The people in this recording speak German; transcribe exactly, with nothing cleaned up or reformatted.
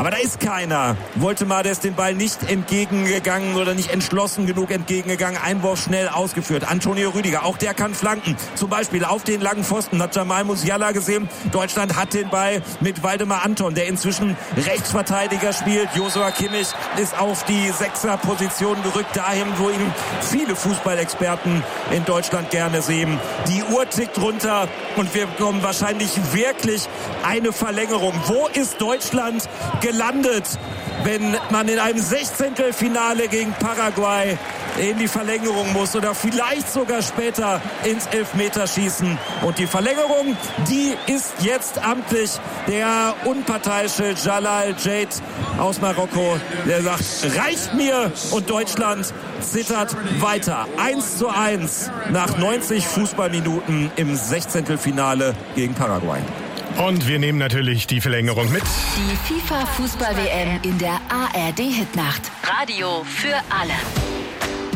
Aber da ist keiner. Woltemade ist den Ball nicht entgegengegangen oder nicht entschlossen genug entgegengegangen. Einwurf schnell ausgeführt. Antonio Rüdiger, auch der kann flanken. Zum Beispiel auf den langen Pfosten hat Jamal Musiala gesehen. Deutschland hat den Ball mit Waldemar Anton, der inzwischen Rechtsverteidiger spielt. Joshua Kimmich ist auf die Sechser-Position gerückt, dahin, wo ihn viele Fußballexperten in Deutschland gerne sehen. Die Uhr tickt runter und wir bekommen wahrscheinlich wirklich eine Verlängerung. Wo ist Deutschland gelandet, wenn man in einem Sechzehntelfinale gegen Paraguay in die Verlängerung muss oder vielleicht sogar später ins Elfmeterschießen? Und die Verlängerung, die ist jetzt amtlich. Der unparteiische Jalal Jade aus Marokko, der sagt, reicht mir, und Deutschland zittert weiter. eins zu eins nach neunzig Fußballminuten im Sechzehntelfinale gegen Paraguay. Und wir nehmen natürlich die Verlängerung mit. Die FIFA-Fußball-W M in der A R D-Hitnacht. Radio für alle.